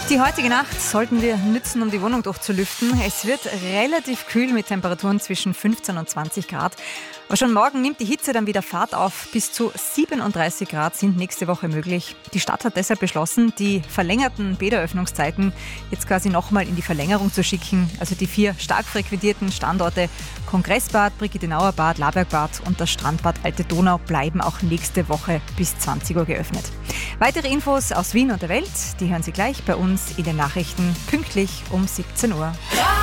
Die heutige Nacht sollten wir nützen, um die Wohnung durchzulüften. Es wird relativ kühl mit Temperaturen zwischen 15 und 20 Grad. Aber schon morgen nimmt die Hitze dann wieder Fahrt auf. Bis zu 37 Grad sind nächste Woche möglich. Die Stadt hat deshalb beschlossen, die verlängerten Bäderöffnungszeiten jetzt quasi nochmal in die Verlängerung zu schicken. Also die 4 stark frequentierten Standorte Kongressbad, Brigittenauer Bad, Labergbad und das Strandbad Alte Donau bleiben auch nächste Woche bis 20 Uhr geöffnet. Weitere Infos aus Wien und der Welt, die hören Sie gleich bei uns in den Nachrichten pünktlich um 17 Uhr.